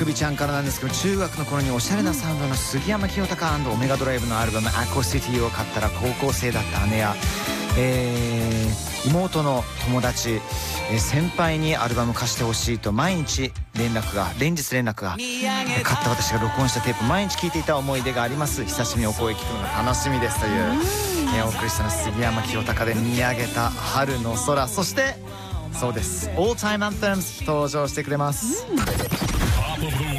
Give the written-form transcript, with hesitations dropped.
くびちゃんからなんですけど、中学の頃におしゃれなサウンドの杉山清隆&オメガドライブのアルバム「アコシティ」を買ったら、高校生だった姉や、妹の友達、先輩にアルバム貸してほしいと連日連絡が、買った私が録音したテープ毎日聴いていた思い出があります。久しぶりにお声聞くのが楽しみですという、お送りしたのは杉山清隆で見上げた春の空。そしてそうです、オールタイムアンセムズ登場してくれます。 Top of the